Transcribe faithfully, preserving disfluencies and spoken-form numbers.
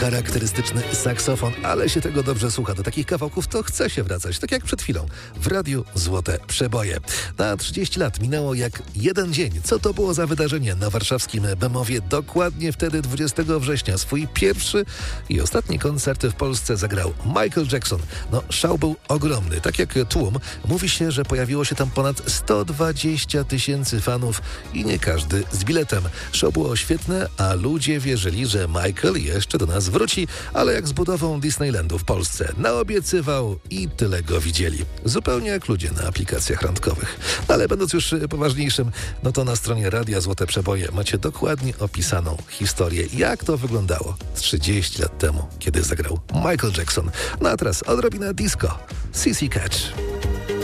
charakterystyczny saksofon, ale się tego dobrze słucha. Do takich kawałków to chce się wracać, tak jak przed chwilą w Radiu Złote Przeboje. Na trzydzieści lat minęło jak jeden dzień. Co to było za wydarzenie na warszawskim Bemowie? Dokładnie wtedy, dwudziestego września, swój pierwszy i ostatni koncert w Polsce zagrał Michael Jackson. No, szał był ogromny. Tak jak tłum, mówi się, że pojawiło się tam ponad sto dwadzieścia tysięcy fanów i nie każdy z biletem. Show było świetne, a ludzie wierzyli, że Michael jeszcze do nas wróci, ale jak z budową Disneylandu w Polsce. Naobiecywał i tyle go widzieli. Zupełnie jak ludzie na aplikacjach randkowych. Ale będąc już poważniejszym, no to na stronie Radia Złote Przeboje macie dokładnie opisaną historię, jak to wyglądało trzydzieści lat temu, kiedy zagrał Michael Jackson. No a teraz odrobina disco. C C Catch.